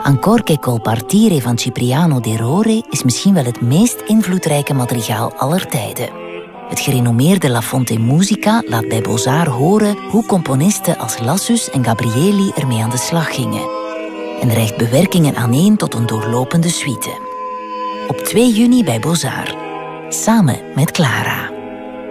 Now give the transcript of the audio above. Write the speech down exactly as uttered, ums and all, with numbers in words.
Ancor che col partire van Cipriano de Rore is misschien wel het meest invloedrijke madrigaal aller tijden. Het gerenommeerde La Fonte Musica laat bij Beaux-Arts horen hoe componisten als Lassus en Gabrieli ermee aan de slag gingen. En reikt bewerkingen aaneen tot een doorlopende suite. Op twee juni bij Beaux-Arts. Samen met Clara.